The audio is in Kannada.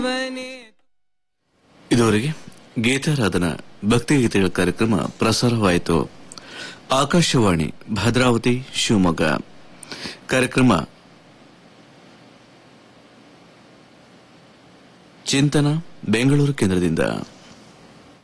ಇದುವರೆಗೆ ಗೀತಾರಾಧನಾ ಭಕ್ತಿಗೀತೆಗಳ ಕಾರ್ಯಕ್ರಮ ಪ್ರಸಾರವಾಯಿತು. ಆಕಾಶವಾಣಿ ಭದ್ರಾವತಿ ಶಿವಮೊಗ್ಗ. ಕಾರ್ಯಕ್ರಮ ಚಿಂತನ ಬೆಂಗಳೂರು ಕೇಂದ್ರದಿಂದ.